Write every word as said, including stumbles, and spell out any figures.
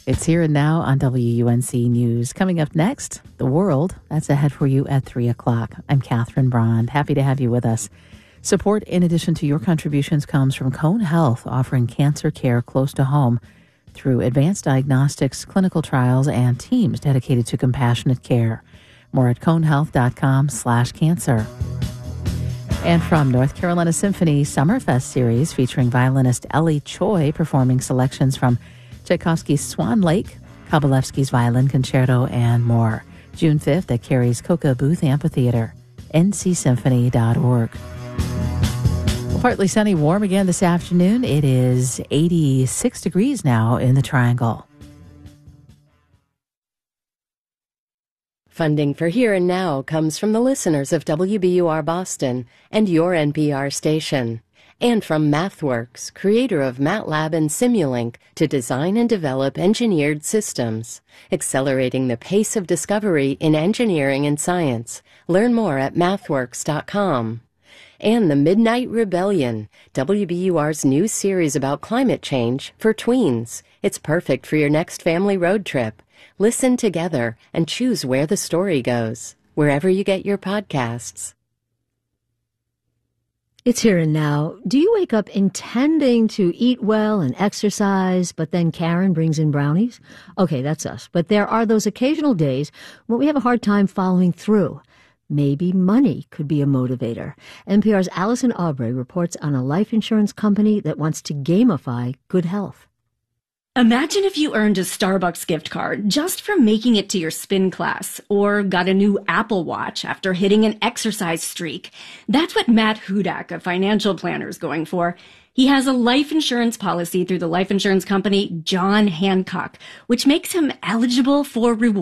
It's Here and Now on W U N C News. Coming up next, the world. That's ahead for you at three o'clock. I'm Catherine Brand. Happy to have you with us. Support, in addition to your contributions, comes from Cone Health, offering cancer care close to home through advanced diagnostics, clinical trials, and teams dedicated to compassionate care. More at conehealth.com slash cancer. And from North Carolina Symphony Summerfest series featuring violinist Ellie Choi performing selections from Tchaikovsky's Swan Lake, Kabalevsky's Violin Concerto, and more. June fifth at Cary's Coca Booth Amphitheater, n c symphony dot org. Well, partly sunny, warm again this afternoon. It is eighty-six degrees now in the Triangle. Funding for Here and Now comes from the listeners of W B U R Boston and your N P R station. And from MathWorks, creator of MATLAB and Simulink, to design and develop engineered systems, accelerating the pace of discovery in engineering and science. Learn more at mathworks dot com. And The Midnight Rebellion, W B U R's new series about climate change for tweens. It's perfect for your next family road trip. Listen together and choose where the story goes, wherever you get your podcasts. It's Here and Now. Do you wake up intending to eat well and exercise, but then Karen brings in brownies? Okay, that's us. But there are those occasional days when we have a hard time following through. Maybe money could be a motivator. N P R's Allison Aubrey reports on a life insurance company that wants to gamify good health. Imagine if you earned a Starbucks gift card just from making it to your spin class, or got a new Apple Watch after hitting an exercise streak. That's what Matt Hudak, a financial planner, is going for. He has a life insurance policy through the life insurance company John Hancock, which makes him eligible for rewards.